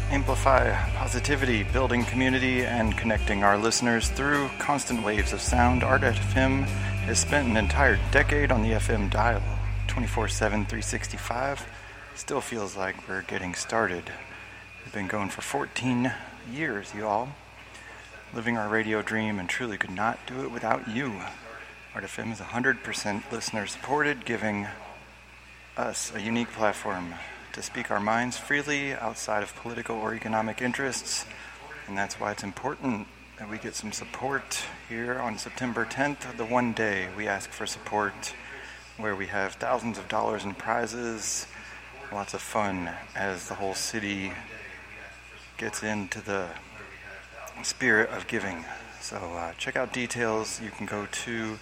amplify positivity, building community, and connecting our listeners through constant waves of sound. Art FM has spent an entire decade on the FM dial, 24/7, 365. Still feels like we're getting started. We've been going for 14 years, you all. Living our radio dream, and truly could not do it without you. Art FM is 100% listener supported, giving us a unique platform to speak our minds freely outside of political or economic interests. And that's why it's important that we get some support here on September 10th, the one day we ask for support, where we have thousands of dollars in prizes, lots of fun as the whole city gets into the spirit of giving. So check out details. You can go to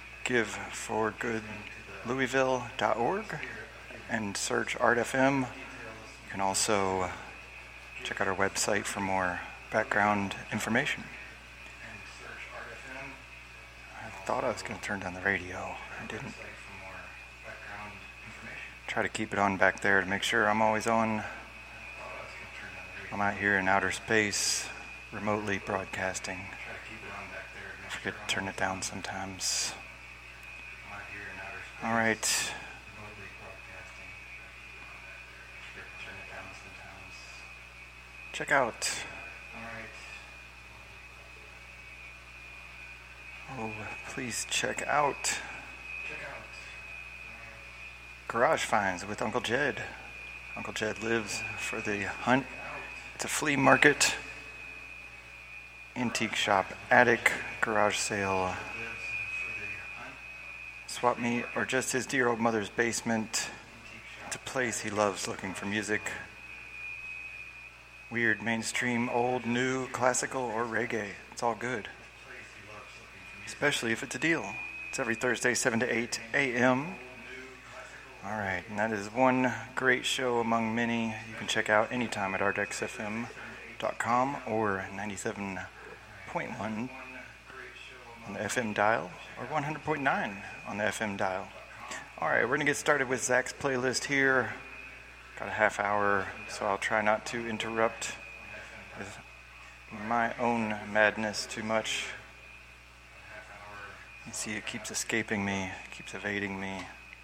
giveforgoodlouisville.org and search Art FM. You can also check out our website for more background information. I thought I was going to turn down the radio. I didn't. Try to keep it on back there to make sure I'm always on. I'm out here in outer space, remotely broadcasting. I forget to turn it down sometimes. All right. Check out. Oh, please check out Garage Finds with Uncle Jed. Uncle Jed lives for the hunt. It's a flea market, antique shop, attic, garage sale, swap meet, or just his dear old mother's basement. It's a place he loves looking for music. Weird, mainstream, old, new, classical, or reggae. It's all good. Especially if it's a deal. It's every Thursday, 7 to 8 a.m. All right, and that is one great show among many you can check out anytime at artxfm.com or 97.1 on the FM dial or 100.9 on the FM dial. All right, we're going to get started with Zach's playlist here. Got a half hour, so I'll try not to interrupt with my own madness too much. You see, it keeps escaping me, keeps evading me.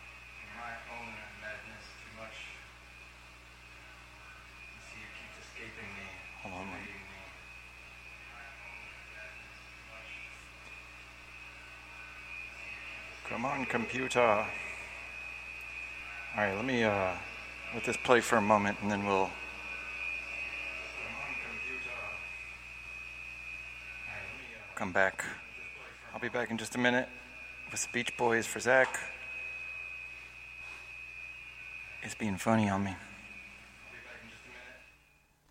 Hold on. Come on, computer. All right, let me let this play for a moment, and then we'll. Come back. I'll be back in just a minute with Beach Boys for Zach. It's being funny on me.